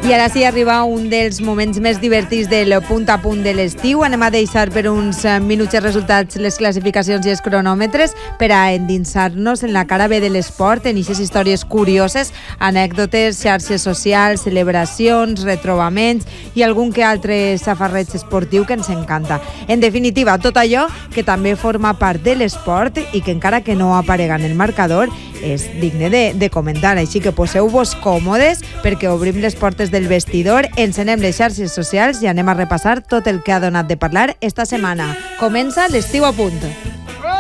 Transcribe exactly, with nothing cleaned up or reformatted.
I ara sí arriba un dels moments més divertits del punt a punt de l'estiu. Anem a deixar per uns minuts els resultats, les classificacions i els cronòmetres per a endinsar-nos en la cara B de l'esport, en aquestes històries curioses, anècdotes, xarxes socials, celebracions, retrobaments i algun que altre safarreig esportiu que ens encanta. En definitiva, tot allò que també forma part de l'esport i que encara que no aparega en el marcador és digne de, de comentar. Així que poseu-vos còmodes perquè obrim les portes del vestidor, encenem les xarxes socials i anem a repassar tot el que ha donat de parlar esta setmana. Comença l'Estiu a punt.